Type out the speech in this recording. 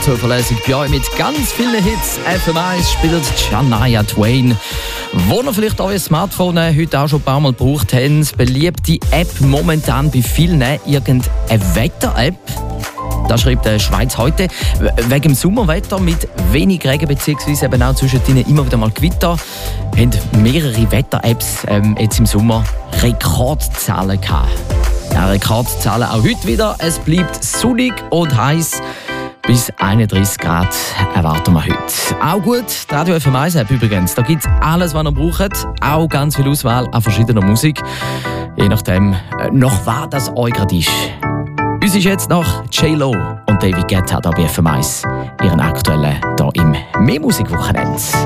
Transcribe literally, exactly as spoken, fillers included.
zuverlässig bei euch mit ganz vielen Hits. F M eins spielt Shania Twain. Wo ihr vielleicht euer Smartphone heute auch schon ein paar Mal gebraucht habt, beliebte App momentan bei vielen irgendeine Wetter-App. Das schreibt die Schweiz heute. Wegen dem Sommerwetter mit wenig Regen bzw. eben auch zwischendrin immer wieder mal Gewitter haben mehrere Wetter-Apps ähm, jetzt im Sommer Rekordzahlen gehabt. Ja, Rekordzahlen auch heute wieder. Es bleibt sonnig und heiß. Bis einunddreißig Grad erwarten wir heute. Auch gut, die Radio F M eins App übrigens. Da gibt es alles, was ihr braucht. Auch ganz viel Auswahl an verschiedener Musik. Je nachdem, nach was das euch gerade ist. Uns ist jetzt noch J-Lo und David Guetta hier bei F M eins. Ihren aktuellen hier im Mehr Musik Wochenende.